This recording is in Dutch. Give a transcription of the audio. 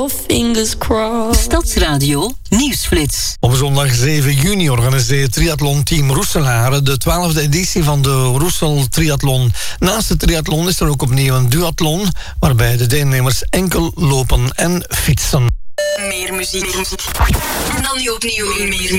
Fingers crossed. Stadsradio Nieuwsflits. Op zondag 7 juni organiseert triathlon-team Roeselare de 12e editie van de Roesel Triathlon. Naast de triathlon is er ook opnieuw een duathlon, waarbij de deelnemers enkel lopen en fietsen. Meer muziek. En dan nu opnieuw meer muziek.